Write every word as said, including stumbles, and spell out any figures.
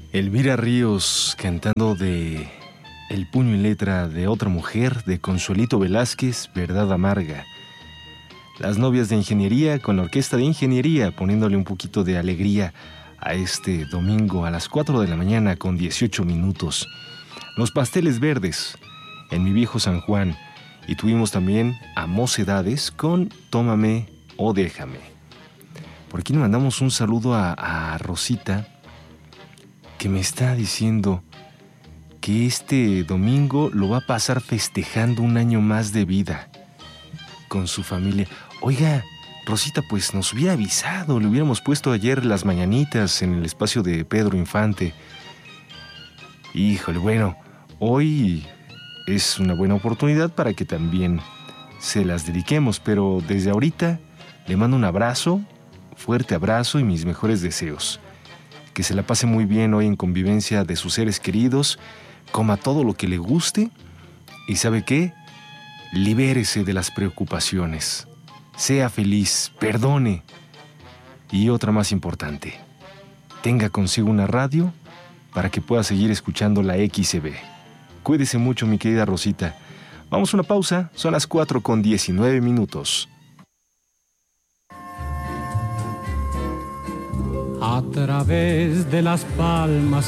Elvira Ríos cantando de El puño y letra de otra mujer, de Consuelito Velázquez, Verdad Amarga. Las novias de ingeniería con la orquesta de ingeniería, poniéndole un poquito de alegría a este domingo a las cuatro de la mañana con dieciocho minutos. Los Pasteles Verdes en Mi Viejo San Juan. Y tuvimos también a Mocedades con Tómame o Déjame. Por aquí le mandamos un saludo a, a Rosita, que me está diciendo que este domingo lo va a pasar festejando un año más de vida con su familia. Oiga, Rosita, pues nos hubiera avisado, le hubiéramos puesto ayer las mañanitas en el espacio de Pedro Infante. Híjole, bueno, hoy es una buena oportunidad para que también se las dediquemos, pero desde ahorita le mando un abrazo, fuerte abrazo y mis mejores deseos. Que se la pase muy bien hoy en convivencia de sus seres queridos, coma todo lo que le guste y ¿sabe qué? Libérese de las preocupaciones, sea feliz, perdone y otra más importante, tenga consigo una radio para que pueda seguir escuchando la X C B. Cuídese mucho, mi querida Rosita. Vamos a una pausa, son las cuatro con diecinueve minutos. A través de las palmas